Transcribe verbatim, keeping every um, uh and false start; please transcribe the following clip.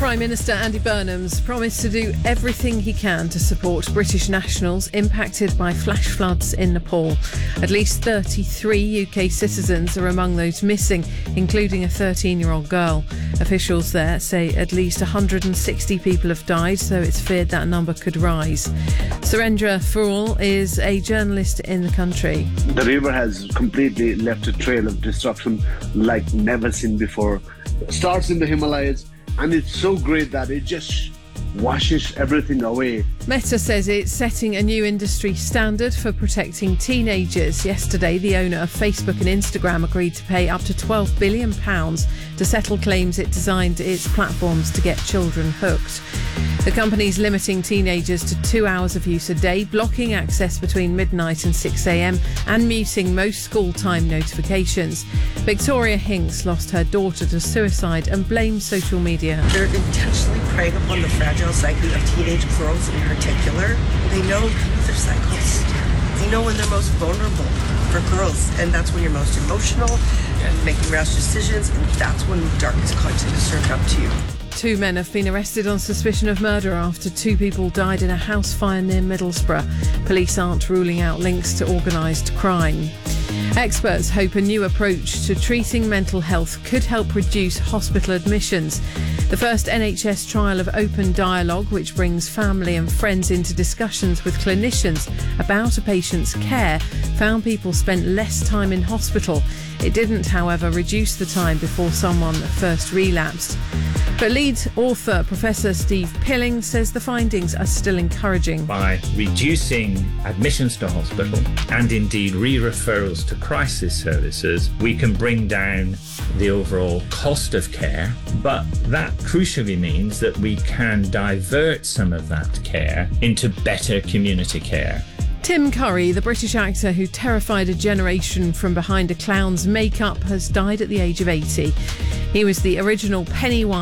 Prime Minister Andy Burnham's promised to do everything he can to support British nationals impacted by flash floods in Nepal. At least thirty-three U K citizens are among those missing, including a thirteen-year-old girl. Officials there say at least one hundred sixty people have died, though it's feared that number could rise. Surendra Phool is a journalist in the country. The river has completely left a trail of destruction like never seen before. It starts in the Himalayas, and it's so great that it just washes everything away. Meta says it's setting a new industry standard for protecting teenagers. Yesterday, the owner of Facebook and Instagram agreed to pay up to twelve billion pounds to settle claims it designed its platforms to get children hooked. The company's limiting teenagers to two hours of use a day, blocking access between midnight and six a.m. and muting most school time notifications. Victoria Hinks lost her daughter to suicide and blames social media. They're intentionally preying upon the fragile psyche of teenage girls in particular. They know their cycles. They know when they're most vulnerable for girls, and that's when you're most emotional and making rash decisions, and that's when the darkest content is served up to you. Two men have been arrested on suspicion of murder after two people died in a house fire near Middlesbrough. Police aren't ruling out links to organised crime. Experts hope a new approach to treating mental health could help reduce hospital admissions. The first N H S trial of open dialogue, which brings family and friends into discussions with clinicians about a patient's care, found people spent less time in hospital. It didn't, however, reduce the time before someone first relapsed. But lead author Professor Steve Pilling says the findings are still encouraging. By reducing admissions to hospital and indeed re-referrals to crisis services, we can bring down the overall cost of care, but that crucially means that we can divert some of that care into better community care. Tim Curry, the British actor who terrified a generation from behind a clown's makeup, has died at the age of eighty. He was the original Pennywise